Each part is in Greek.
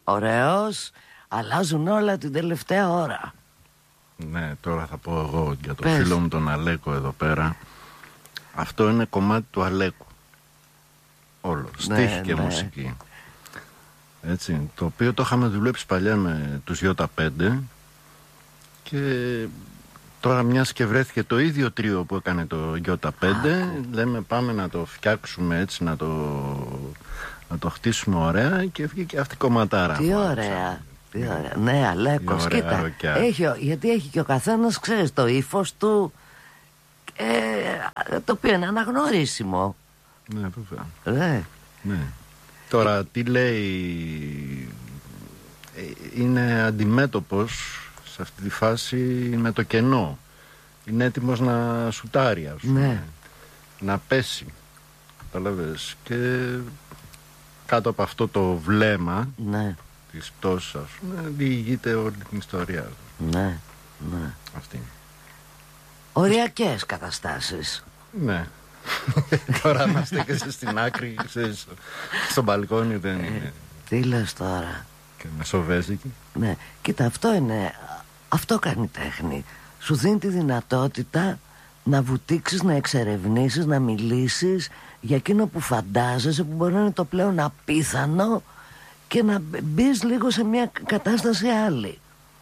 ωραίος. Αλλάζουν όλα την τελευταία ώρα. Ναι, τώρα θα πω εγώ για τον φίλο μου τον Αλέκο εδώ πέρα. Αυτό είναι κομμάτι του Αλέκου. Όλο, στίχη και μουσική. Έτσι, το οποίο το είχαμε δουλέψει παλιά με τους Ι5 και τώρα μιας και βρέθηκε το ίδιο τρίο που έκανε το Ι5, λέμε πάμε να το φτιάξουμε έτσι, να το χτίσουμε ωραία και βγήκε αυτή η κομματάρα. Τι ωραία. Τι ωραία. Ναι, Αλέκος, κοίτα, γιατί έχει και ο καθένας, ξέρεις, το ύφος του, το οποίο είναι αναγνωρίσιμο. Ναι, βέβαια. Ναι. Τώρα τι λέει, είναι αντιμέτωπος σε αυτή τη φάση με το κενό. Είναι έτοιμος να σουτάρει, ας πούμε, να πέσει, καταλαβες, και κάτω από αυτό το βλέμμα της πτώσης, ας πούμε, διηγείται όλη την ιστορία. Ναι. Αυτή. Οριακές καταστάσεις. Ναι. Τώρα να στέκεσαι στην άκρη, ξέρεις, στο μπαλκόνι δεν είναι. Τι λες τώρα. Και μεσοβέζικη. Ναι, κοίτα, αυτό κάνει τέχνη. Σου δίνει τη δυνατότητα να βουτήξεις, να εξερευνήσεις, να μιλήσεις για εκείνο που φαντάζεσαι, που μπορεί να είναι το πλέον απίθανο, και να μπεις λίγο σε μια κατάσταση άλλη.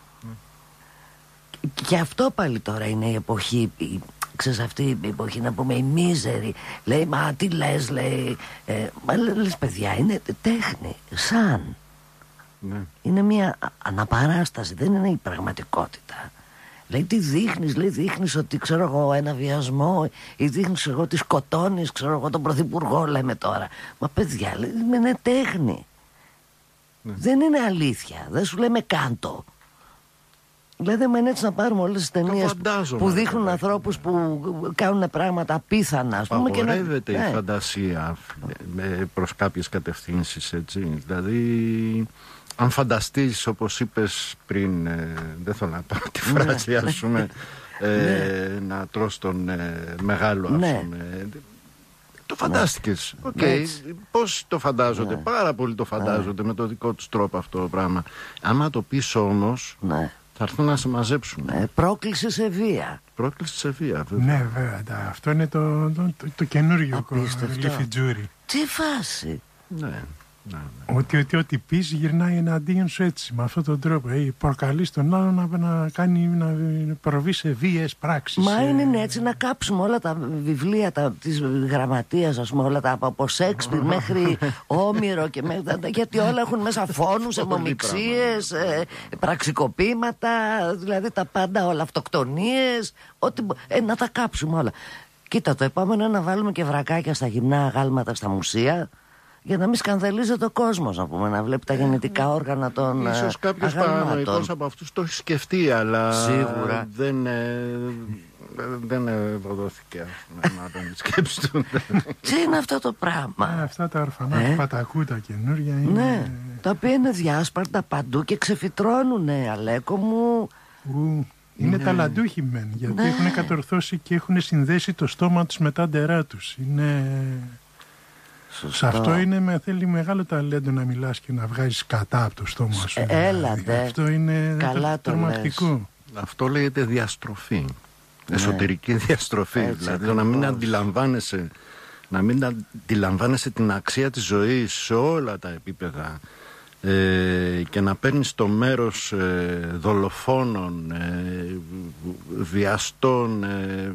Και αυτό πάλι τώρα είναι η εποχή, ξέρεις, αυτή η εποχή, να πούμε, η μίζερη. Λέει, μα τι λες, λέει, μα λες, παιδιά, είναι τέχνη, σαν. Ναι. Είναι μια αναπαράσταση, δεν είναι η πραγματικότητα. Λέει, τι δείχνεις, λέει, δείχνεις ότι, ξέρω εγώ, ένα βιασμό, ή δείχνεις εγώ ότι σκοτώνεις, ξέρω εγώ, τον πρωθυπουργό, λέμε τώρα. Μα παιδιά, λέει, είναι τέχνη. Ναι. Δεν είναι αλήθεια, δεν σου λέμε κάντο. Δηλαδή, με έτσι να πάρουμε όλες τις ταινίες που δείχνουν ανθρώπους που κάνουν πράγματα απίθανα, ας πούμε. Απαγορεύεται η φαντασία προς κάποιες κατευθύνσεις, έτσι. Δηλαδή, αν φανταστείς, όπως είπες πριν, δεν θέλω να πάω τη φράση, ας πούμε, να τρως τον μεγάλο, ας πούμε. Το φαντάστηκες. Πώς το φαντάζονται, πάρα πολλοί το φαντάζονται με το δικό τους τρόπο αυτό το πράγμα. Άμα το πεις όμως, θα έρθουν να σε μαζέψουν. Πρόκληση σε βία. Πρόκληση σε βία, βέβαια. Ναι, βέβαια. Αυτό είναι το καινούριο Λιφιτζούρι. Τι φάση. Ναι. Ότι πεις γυρνάει εναντίον σου έτσι, με αυτόν τον τρόπο. Προκαλείς τον άλλο να προβεί σε βίαιες πράξεις. Μα είναι έτσι, να κάψουμε όλα τα βιβλία της γραμματείας, ας πούμε, όλα τα από Σέξπιρ μέχρι Όμηρο και γιατί όλα έχουν μέσα φόνους, αιμομιξίες, πραξικοπήματα, δηλαδή τα πάντα, όλα, αυτοκτονίες, να τα κάψουμε όλα. Κοίτα, το επόμενο είναι να βάλουμε και βρακάκια στα γυμνά αγάλματα στα μουσεία, για να μην σκανδαλίζεται ο κόσμος, να πούμε, να βλέπει τα γεννητικά όργανα των αγαλμάτων. Ίσως κάποιος παρανοϊκός από αυτούς το έχει σκεφτεί, αλλά σίγουρα δεν ευωδόθηκε να τον σκέψει του. Τι είναι αυτό το πράγμα. Αυτά τα ορφανά του Πατακού, τα καινούργια είναι. Ναι, τα οποία είναι διάσπαρτα παντού και ξεφυτρώνουνε, Αλέκο μου. Είναι ταλαντούχοι μεν, γιατί έχουν κατορθώσει και έχουν συνδέσει το στόμα τους με τα ντερά τους. Είναι... Σε αυτό θέλει μεγάλο ταλέντο να μιλάς και να βγάζεις κατά από το στόμα σου. Έλατε. Αυτό είναι τρομακτικό. Αυτό λέγεται διαστροφή. Εσωτερική διαστροφή. Έτσι, δηλαδή το να μην αντιλαμβάνεσαι την αξία της ζωής σε όλα τα επίπεδα και να παίρνεις το μέρος δολοφόνων, βιαστών,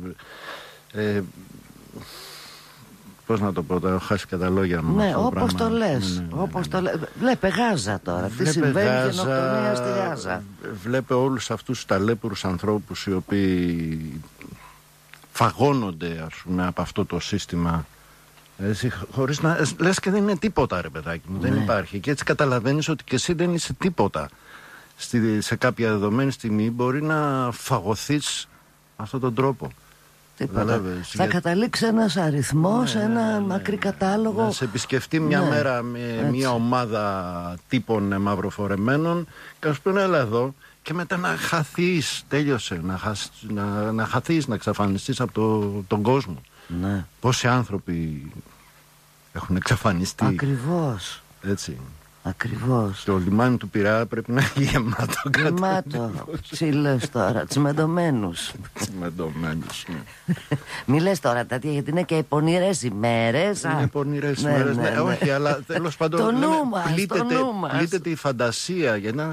πώς να το πω, έχω χάσει κατά λόγια μου. Ναι, όπως το λες. Βλέπε Γάζα τώρα. Τι συμβαίνει, γενοκτονία στη Γάζα. Βλέπε όλους αυτούς τους ταλέπουρους ανθρώπους οι οποίοι φαγώνονται, ας πούμε, από αυτό το σύστημα. Χωρίς να λες και δεν είναι τίποτα, ρε παιδάκι μου. Δεν υπάρχει. Και έτσι καταλαβαίνεις ότι και εσύ δεν είσαι τίποτα. Σε κάποια δεδομένη στιγμή μπορεί να φαγωθείς με αυτόν τον τρόπο. Θα καταλήξει ένας αριθμός, ένα μακρύ κατάλογο. Να σε επισκεφτεί μια μέρα μια ομάδα τύπων μαυροφορεμένων και να σου πούνε έλα εδώ, και μετά να χαθείς, τέλειωσε, να χαθείς, να εξαφανιστείς από τον κόσμο. Ναι. Πόσοι άνθρωποι έχουν εξαφανιστεί. Ακριβώς. Έτσι. Ακριβώς. Το λιμάνι του Πειραιά πρέπει να είναι γεμάτο. Γεμάτο. Τσίλες τώρα, τσιμεντωμένους. Τσιμεντωμένους, ναι. Μη λες τώρα τέτοια, γιατί είναι και πονηρές ημέρες. Είναι πονηρές ημέρες, ναι. Όχι, αλλά τέλος πάντων το νου μας. πλήττεται η φαντασία για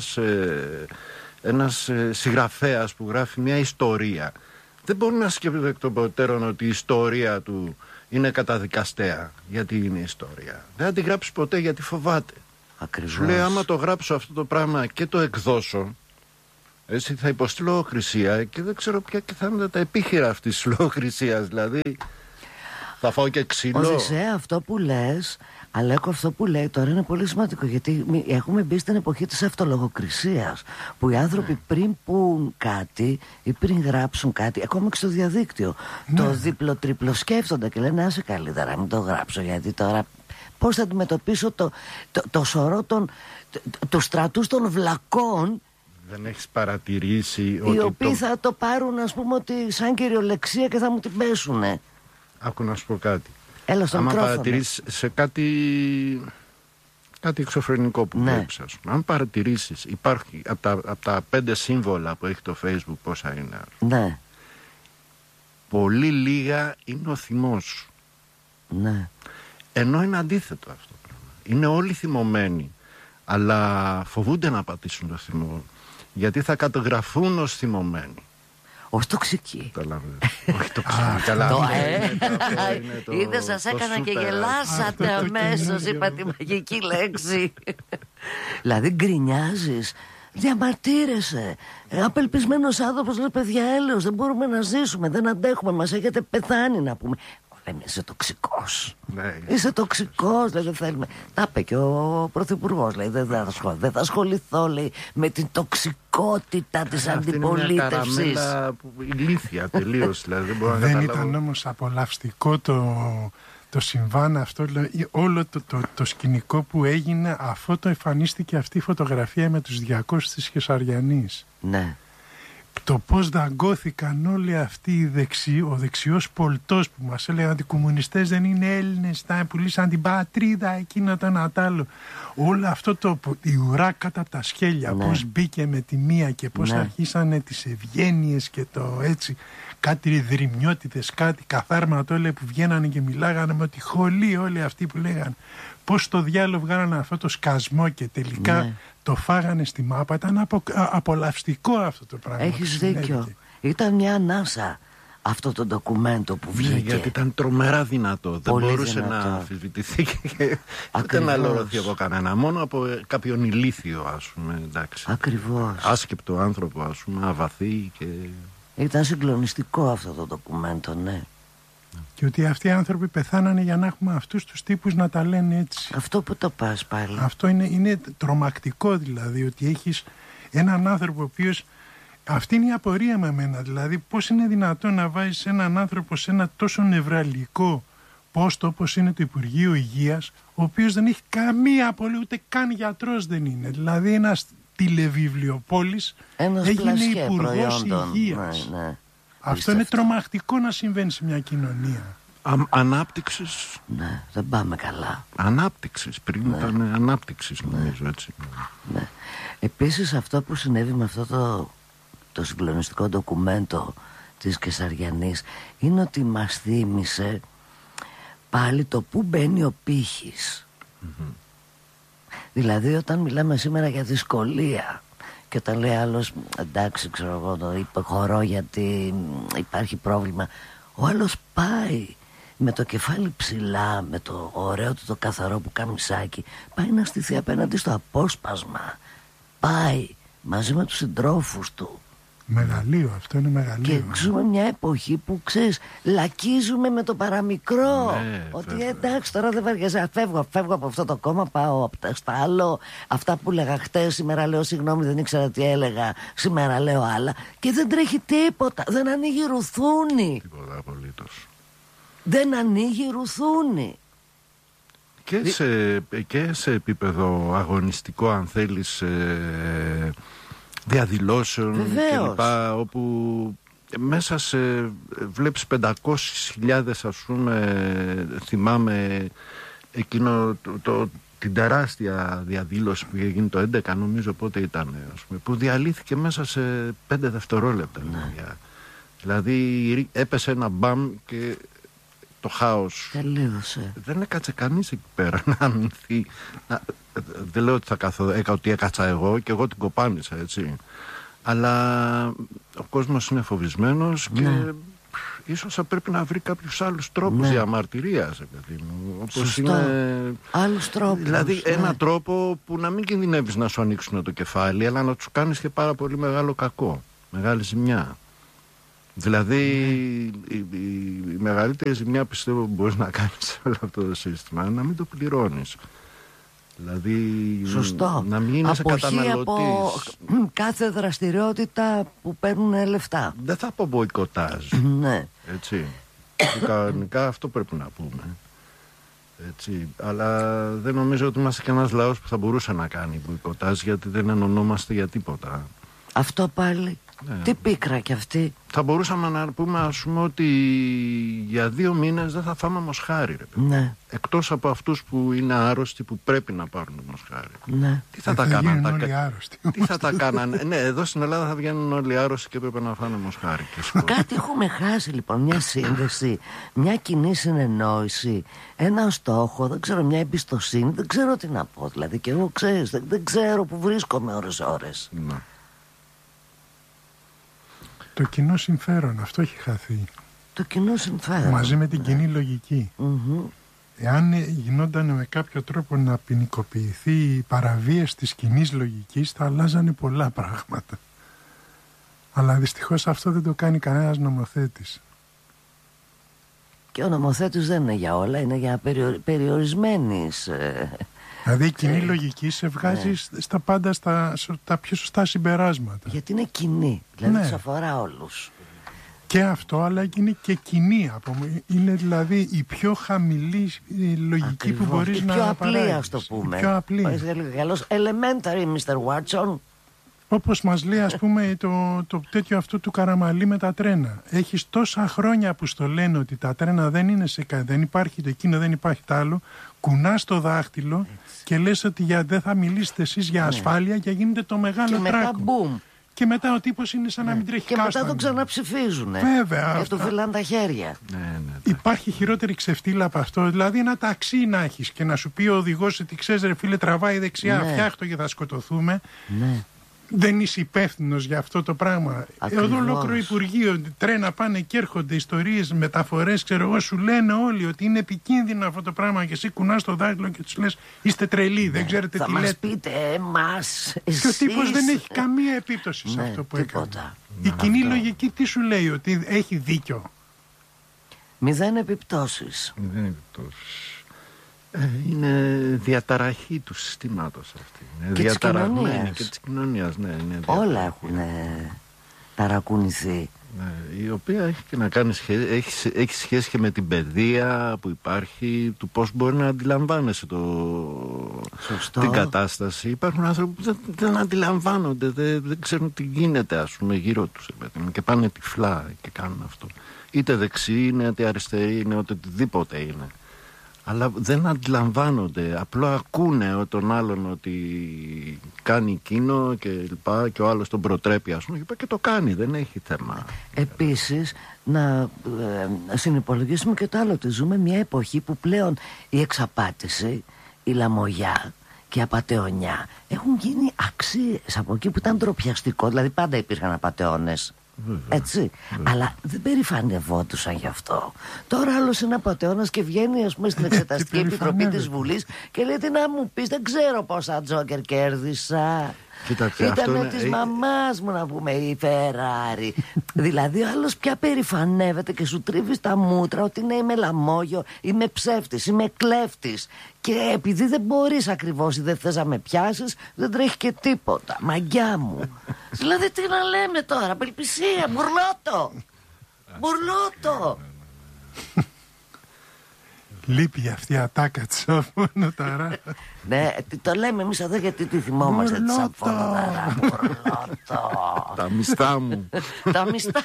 ένας συγγραφέας που γράφει μια ιστορία. Δεν μπορεί να σκέφτεται εκ των προτέρων ότι η ιστορία του είναι καταδικαστέα. Γιατί είναι ιστορία. Δεν θα τη γράψει ποτέ γιατί φοβάται. Ακριβώς. Σου λέει, άμα το γράψω αυτό το πράγμα και το εκδώσω, έτσι θα υποστεί λογοκρισία και δεν ξέρω ποια και θα είναι τα επίχειρα αυτής της λογοκρισίας. Δηλαδή θα φάω και ξύλο. Οδυσσέα, αυτό που λες, Αλέκο, αυτό που λέει τώρα είναι πολύ σημαντικό, γιατί έχουμε μπει στην εποχή της αυτολογοκρισίας, που οι άνθρωποι πριν πούν κάτι ή πριν γράψουν κάτι, ακόμα και στο διαδίκτυο, το δίπλο-τρίπλο σκέφτονται και λένε άσε καλύτερα μην το γράψω, γιατί τώρα πώς θα αντιμετωπίσω το σωρό του στρατούς των βλακών. Δεν έχεις παρατηρήσει ότι οι οποίοι θα το πάρουν, ας πούμε, ότι σαν κυριολεξία και θα μου την πέσουνε. Άκου να σου πω κάτι. Έλα στο μικρόφωνο. Αν παρατηρήσεις σε κάτι εξωφρενικό που βλέπεις, ας πούμε. Αν παρατηρήσεις, υπάρχει από τα 5 σύμβολα που έχει το Facebook, πόσα είναι? Ναι. Πολύ λίγα είναι ο θυμός σου. Ναι. Ενώ είναι αντίθετο αυτό. Είναι όλοι θυμωμένοι, αλλά φοβούνται να πατήσουν το θυμό, γιατί θα καταγραφούν ως θυμωμένοι. Ως τοξική. Όχι τοξική. Καλά. Είδες, σας έκανα και γελάσατε αμέσως. Είπα τη μαγική λέξη. Δηλαδή γκρινιάζεις, διαμαρτύρεσαι. Απελπισμένος άνθρωπος λέει, παιδιά, έλεος, δεν μπορούμε να ζήσουμε, δεν αντέχουμε, μας έχετε πεθάνει, να πούμε. Είσαι τοξικός. Είσαι τοξικός, λέει, δεν θέλουμε. Τα είπε και ο Πρωθυπουργός, λέει, δεν θα ασχοληθώ, λέει, με την τοξικότητα της αντιπολίτευσης. Είναι μια καραμέλα ηλίθια τελείως, δηλαδή. Δεν ήταν όμως απολαυστικό το συμβάν αυτό, δηλαδή, όλο το σκηνικό που έγινε αφού το εμφανίστηκε αυτή η φωτογραφία με τους 200 της Κεσαριανής. Ναι. Το πώς δαγκώθηκαν όλοι αυτοί ο δεξιός πολιτός που μας έλεγαν ότι οι κομμουνιστές δεν είναι Έλληνες, τα πουλήσαν την πατρίδα, εκείνο το ένα τ' άλλο. Όλο αυτό η ουρά κάτω από τα σκέλια, ναι. Πώς μπήκε με τη μία και πώς αρχίσανε τις ευγένειες και το έτσι, κάτι δρυμιότητες, κάτι καθάρματα όλοι που βγαίνανε και μιλάγανε με ότι χολή όλοι αυτοί που λέγανε. Πώς στο διάλογο βγάλανε αυτό το σκασμό και τελικά το φάγανε στη μάπα. Ήταν απολαυστικό αυτό το πράγμα. Έχεις δίκιο. Ήταν μια ανάσα αυτό το ντοκουμέντο που βγήκε. Γιατί ήταν τρομερά δυνατό. Δεν μπορούσε να αμφισβητηθεί και ούτε να λερωθεί από κανένα. Μόνο από κάποιον ηλίθιο, ας πούμε. Εντάξει. Ακριβώς. Άσκεπτο άνθρωπο, ας πούμε, αβαθή και... Ήταν συγκλονιστικό αυτό το ντοκουμέντο, ναι. Και ότι αυτοί οι άνθρωποι πεθάνανε για να έχουμε αυτούς τους τύπους να τα λένε έτσι. Αυτό που το πας πάλι. Αυτό είναι τρομακτικό, δηλαδή, ότι έχεις έναν άνθρωπο ο οποίος... Αυτή είναι η απορία με εμένα, δηλαδή πώς είναι δυνατόν να βάζεις έναν άνθρωπο σε ένα τόσο νευραλγικό πόστο όπως είναι το Υπουργείο Υγείας, ο οποίος δεν έχει καμία απολύτως, ούτε καν γιατρός δεν είναι. Δηλαδή ένας τηλεβιβλιοπόλης έγινε υπουργός υγείας. Ναι. Αυτό είναι τρομακτικό να συμβαίνει σε μια κοινωνία. Ανάπτυξης. Ναι, δεν πάμε καλά. Ανάπτυξης, πριν ήταν ανάπτυξης, νομίζω, έτσι. Ναι. Επίσης αυτό που συνέβη με αυτό το συγκλονιστικό ντοκουμέντο της Κεσαριανής είναι ότι μας θύμισε πάλι το που μπαίνει ο πύχης. Δηλαδή όταν μιλάμε σήμερα για δυσκολία και όταν λέει άλλος εντάξει ξέρω εγώ το υποχωρώ γιατί υπάρχει πρόβλημα, ο άλλος πάει με το κεφάλι ψηλά, με το ωραίο του το καθαρό που καμισάκι, πάει να στηθεί απέναντι στο απόσπασμα, πάει μαζί με τους συντρόφους του. Μεγαλείο, αυτό είναι μεγαλείο. Και ζούμε μια εποχή που ξέρεις, λακίζουμε με το παραμικρό. Ναι, ότι εντάξει, τώρα δεν βαριέσαι. Φεύγω από αυτό το κόμμα, πάω στα άλλο. Αυτά που έλεγα χτες, σήμερα λέω συγγνώμη, δεν ήξερα τι έλεγα. Σήμερα λέω άλλα. Και δεν τρέχει τίποτα. Δεν ανοίγει ρουθούνι. Τίποτα απολύτως. Δεν ανοίγει ρουθούνι. Και σε επίπεδο αγωνιστικό, αν θέλεις, διαδηλώσεων κλπ, όπου μέσα σε βλέπεις 500.000, ας πούμε, θυμάμαι εκείνο την τεράστια διαδήλωση που έγινε το 11, νομίζω πότε ήταν, που διαλύθηκε μέσα σε 5 δευτερόλεπτα. Δηλαδή έκαψε ένα μπαμ και το χάος. Τελείωσε. Δεν έκατσε κανείς εκεί πέρα να αμυνθεί. Δεν λέω ότι έκατσα εγώ και εγώ την κοπάνισα, έτσι. Αλλά ο κόσμος είναι φοβισμένος και ίσως θα πρέπει να βρει κάποιους άλλους τρόπους διαμαρτυρίας, παιδί μου. Όπως είναι... Άλλους τρόπους. Δηλαδή ένα τρόπο που να μην κινδυνεύεις να σου ανοίξουν το κεφάλι, αλλά να τους κάνεις και πάρα πολύ μεγάλο κακό, μεγάλη ζημιά. Δηλαδή η μεγαλύτερη ζημιά πιστεύω που μπορείς να κάνεις σε όλο αυτό το σύστημα είναι να μην το πληρώνεις. Δηλαδή σωστό. Να μην είσαι καταναλωτής. Από κάθε δραστηριότητα που παίρνουν λεφτά. Δεν θα πω μποϊκοτάζ. Ναι. Έτσι. Κανονικά αυτό πρέπει να πούμε. Έτσι. Αλλά δεν νομίζω ότι είμαστε και ένας λαός που θα μπορούσε να κάνει μποϊκοτάζ, γιατί δεν ενωνόμαστε για τίποτα. Αυτό πάλι. Τι πίκρα κι αυτή. Θα μπορούσαμε να πούμε, ας πούμε, ότι για 2 μήνες δεν θα φάμε μοσχάρι, ρε παιδί. Ναι. Εκτός από αυτούς που είναι άρρωστοι, που πρέπει να πάρουν μοσχάρι. Ναι. Τι θα τα κάνανε? Όλοι άρρωστοι. Τι θα τα κάνανε? Ναι, εδώ στην Ελλάδα θα βγαίνουν όλοι άρρωστοι και πρέπει να φάνε μοσχάρι. Κάτι έχουμε χάσει λοιπόν, μια σύνδεση, μια κοινή συνεννόηση, ένα στόχο, δεν ξέρω, μια εμπιστοσύνη, δεν ξέρω τι να πω. Δηλαδή και εγώ ξέρεις, δεν ξέρω που βρίσκομαι ώρες. Ναι. Το κοινό συμφέρον, αυτό έχει χαθεί. Το κοινό συμφέρον. Μαζί με την κοινή λογική. Εάν γινόταν με κάποιο τρόπο να ποινικοποιηθεί η παραβίαση της κοινής λογικής, θα αλλάζανε πολλά πράγματα. Αλλά δυστυχώς αυτό δεν το κάνει κανένας νομοθέτης. Και ο νομοθέτης δεν είναι για όλα, είναι για περιορισμένης... Δηλαδή η κοινή λογική σε βγάζει στα πάντα στα πιο σωστά συμπεράσματα. Γιατί είναι κοινή, δηλαδή τους αφορά όλους. Και αυτό, αλλά είναι και κοινή. Είναι δηλαδή η πιο χαμηλή λογική που μπορείς να παράγεις. Πιο απλή, ας το πούμε. Πιο απλή. Καλώς, elementary, Mr. Watson. Όπως μας λέει, ας πούμε, το τέτοιο αυτό του Καραμαλή με τα τρένα. Έχεις τόσα χρόνια που στο λένε ότι τα τρένα δεν είναι δεν υπάρχει το εκείνο, δεν υπάρχει το άλλο. Κουνάς το δάχτυλο και λες ότι δεν θα μιλήσετε εσείς για ασφάλεια και γίνεται το μεγάλο τράκο. Και μετά μπουμ. Και μετά ο τύπος είναι σαν να μην τρέχει κάστανο. Και μετά τον ξαναψηφίζουν. Βέβαια. Και του φυλάνε τα χέρια. Υπάρχει χειρότερη ξεφτύλα από αυτό. Δηλαδή ένα ταξί να έχεις και να σου πει ο οδηγός ότι ξέρεις ρε φίλε, τραβάει δεξιά, φτιάχτω και θα σκοτωθούμε. Ναι. Δεν είσαι υπεύθυνος για αυτό το πράγμα. Εδώ ολόκληρο Υπουργείο, τρένα πάνε και έρχονται, ιστορίες, μεταφορές, ξέρω εγώ, σου λένε όλοι ότι είναι επικίνδυνο αυτό το πράγμα και εσύ κουνάς το δάχτυλο και τους λες είστε τρελοί, δεν ξέρετε τι λέτε. Θα μας πείτε εμάς, εσείς. Και ο τύπος δεν έχει καμία επίπτωση σε αυτό που έκανε. Η κοινή λογική τι σου λέει, ότι έχει δίκιο? 0 επιπτώσεις. 0 επιπτώσεις. Είναι διαταραχή του συστήματος αυτή. Είναι διαταραγμένη και της κοινωνίας. Ναι, όλα έχουν ταρακουνηθεί. Ναι, η οποία έχει και να κάνει έχει σχέση και με την παιδεία που υπάρχει, του πώς μπορεί να αντιλαμβάνεσαι την κατάσταση. Υπάρχουν άνθρωποι που δεν αντιλαμβάνονται, δεν ξέρουν τι γίνεται, ας πούμε, γύρω τους και πάνε τυφλά και κάνουν αυτό. Είτε δεξιοί είναι, είτε αριστεροί είναι, οτιδήποτε είναι. Αλλά δεν αντιλαμβάνονται, απλά ακούνε τον άλλον ότι κάνει εκείνο και λοιπά και ο άλλος τον προτρέπει, ας πούμε, και το κάνει, δεν έχει θέμα. Επίσης, να συνυπολογίσουμε και το άλλο, ότι ζούμε μια εποχή που πλέον η εξαπάτηση, η λαμογιά και η απατεωνιά έχουν γίνει αξίες από εκεί που ήταν ντροπιαστικό, δηλαδή πάντα υπήρχαν απατεώνες. Έτσι. Αλλά δεν περηφανευόντουσαν γι' αυτό. Τώρα άλλος είναι απατεώνας και βγαίνει, ας πούμε, στην Εξεταστική Επιτροπή της Βουλής και λέει τι να μου πεις, δεν ξέρω πόσα τζόκερ κέρδισα. Ήταν της μαμάς μου, να πούμε, η Φεράρι. Δηλαδή ο άλλος πια περηφανεύεται και σου τρίβει τα μούτρα ότι ναι, είμαι λαμόγιο, είμαι ψεύτης, είμαι κλέφτης. Και επειδή δεν μπορείς ακριβώς ή δεν θες να με πιάσεις, δεν τρέχει και τίποτα. Μαγκιά μου. Δηλαδή τι να λέμε τώρα, απελπισία, μπουρλότο. Λείπει αυτή η ατάκα της Αφωνοταρά. Ναι, το λέμε εμείς εδώ γιατί τη θυμόμαστε της Αφωνοταρά. Τα μιστά μου. Τα μιστά.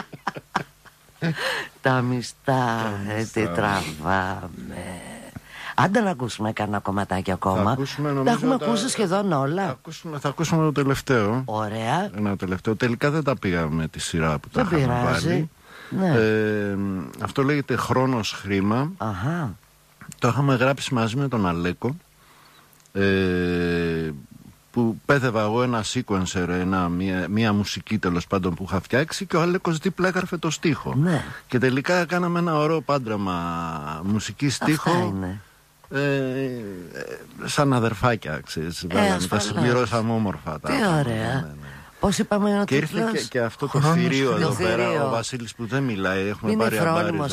Τα μιστά, τι τραβάμε. Άντε να ακούσουμε κανένα κομματάκι ακόμα. Τα έχουμε ακούσει σχεδόν όλα. Θα ακούσουμε το τελευταίο. Ωραία. Ένα τελευταίο. Τελικά δεν τα πήγαμε τη σειρά που τα είχαμε βάλει. Ναι. Αυτό λέγεται Χρόνος Χρήμα. Αχα. Το είχαμε γράψει μαζί με τον Αλέκο, που πέδευα εγώ ένα sequencer, μία μουσική τέλος πάντων που είχα φτιάξει, και ο Αλέκος δίπλα έγραφε το στίχο. Ναι. Και τελικά κάναμε ένα ωραίο πάντραμα μουσική στίχο. Αυτά είναι. Σαν αδερφάκια, ξέρεις. Τα συμπληρώσαμε όμορφα. Τι ωραία. Πώς είπαμε ο και ήρθε και αυτό το θηρίο εδώ πέρα, ο Βασίλης που δεν μιλάει. Έχουμε είναι πάρει φρόνιμος